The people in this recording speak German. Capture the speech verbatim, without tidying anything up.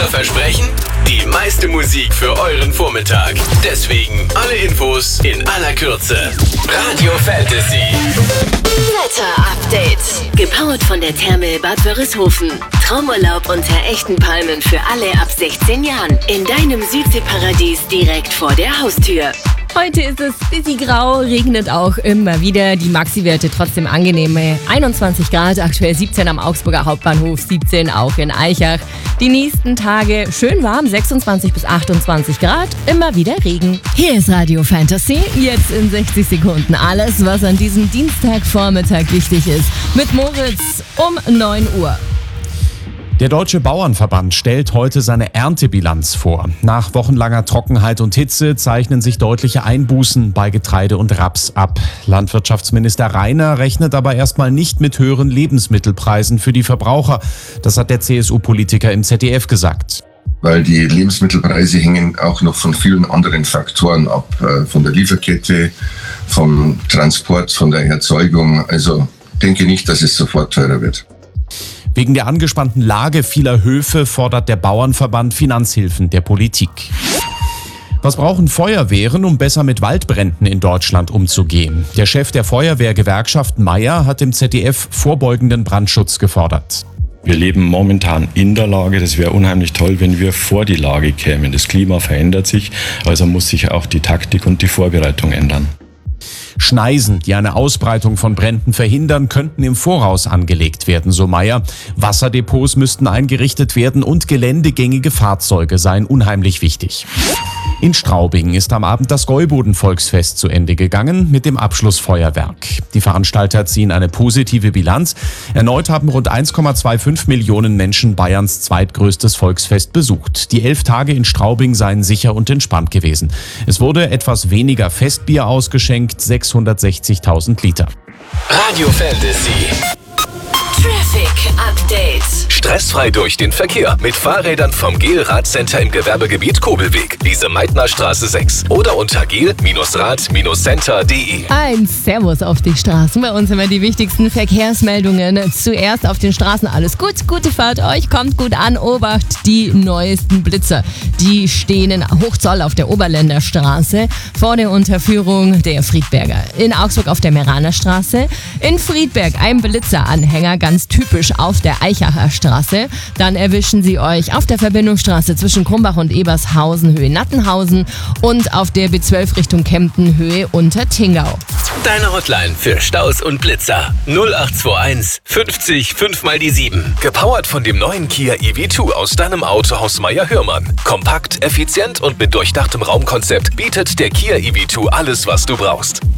Unser Versprechen? Die meiste Musik für euren Vormittag. Deswegen alle Infos in aller Kürze. Radio Fantasy. Wetter-Update. Gepowert von der Therme Bad Wörishofen. Traumurlaub unter echten Palmen für alle ab sechzehn Jahren. In deinem Südseeparadies direkt vor der Haustür. Heute ist es bisschen grau, regnet auch immer wieder. Die Maxi-Werte trotzdem angenehme einundzwanzig Grad, aktuell siebzehn am Augsburger Hauptbahnhof, siebzehn auch in Eichach. Die nächsten Tage schön warm, sechsundzwanzig bis achtundzwanzig Grad, immer wieder Regen. Hier ist Radio Fantasy, jetzt in sechzig Sekunden alles, was an diesem Dienstagvormittag wichtig ist. Mit Moritz um neun Uhr. Der Deutsche Bauernverband stellt heute seine Erntebilanz vor. Nach wochenlanger Trockenheit und Hitze zeichnen sich deutliche Einbußen bei Getreide und Raps ab. Landwirtschaftsminister Rainer rechnet aber erstmal nicht mit höheren Lebensmittelpreisen für die Verbraucher. Das hat der C S U-Politiker im Z D F gesagt. Weil die Lebensmittelpreise hängen auch noch von vielen anderen Faktoren ab. Von der Lieferkette, vom Transport, von der Erzeugung. Also denke nicht, dass es sofort teurer wird. Wegen der angespannten Lage vieler Höfe fordert der Bauernverband Finanzhilfen der Politik. Was brauchen Feuerwehren, um besser mit Waldbränden in Deutschland umzugehen? Der Chef der Feuerwehrgewerkschaft Meier hat im Z D F vorbeugenden Brandschutz gefordert. Wir leben momentan in der Lage. Das wäre unheimlich toll, wenn wir vor die Lage kämen. Das Klima verändert sich, also muss sich auch die Taktik und die Vorbereitung ändern. Schneisen, die eine Ausbreitung von Bränden verhindern, könnten im Voraus angelegt werden, so Meier. Wasserdepots müssten eingerichtet werden und geländegängige Fahrzeuge seien unheimlich wichtig. In Straubing ist am Abend das Gäuboden-Volksfest zu Ende gegangen mit dem Abschlussfeuerwerk. Die Veranstalter ziehen eine positive Bilanz. Erneut haben rund eins Komma fünfundzwanzig Millionen Menschen Bayerns zweitgrößtes Volksfest besucht. Die elf Tage in Straubing seien sicher und entspannt gewesen. Es wurde etwas weniger Festbier ausgeschenkt, sechshundertsechzigtausend Liter. Radio Fantasy. Traffic Update. Stressfrei durch den Verkehr mit Fahrrädern vom Gel Radcenter im Gewerbegebiet Kobelweg, Lise-Meitner-Straße sechs oder unter gel Rad Center punkt de. Ein Servus auf die Straßen. Bei uns immer die wichtigsten Verkehrsmeldungen. Zuerst auf den Straßen alles gut. Gute Fahrt euch, kommt gut an. Obacht, die neuesten Blitzer. Die stehen in Hochzoll auf der Oberländer Straße vor der Unterführung der Friedberger. In Augsburg auf der Meraner Straße. In Friedberg ein Blitzeranhänger, ganz typisch auf der Eichacher Straße. Dann erwischen sie euch auf der Verbindungsstraße zwischen Krumbach und Ebershausen Höhe Nattenhausen und auf der B zwölf Richtung Kempten Höhe Untertingau. Deine Hotline für Staus und Blitzer. null acht zwei eins fünfzig fünf mal die sieben. Gepowert von dem neuen Kia E V zwei aus deinem Autohaus Meier-Hörmann. Kompakt, effizient und mit durchdachtem Raumkonzept bietet der Kia E V zwei alles, was du brauchst.